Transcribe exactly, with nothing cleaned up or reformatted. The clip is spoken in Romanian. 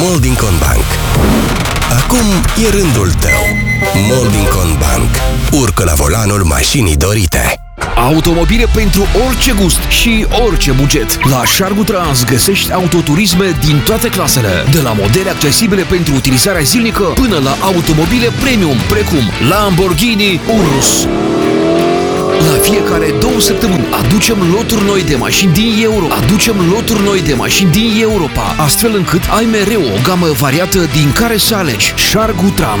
Moldingcon Bank. Acum e rândul tău. Moldingcon Bank. Urcă la volanul mașinii dorite. Automobile pentru orice gust și orice buget. La Shargutrans găsești autoturisme din toate clasele, de la modele accesibile pentru utilizarea zilnică până la automobile premium, precum Lamborghini Urus. La fiecare două săptămâni aducem loturi noi de mașini din Euro, aducem loturi noi de mașini din Europa, astfel încât ai mereu o gamă variată din care să alegi. Shargutrans.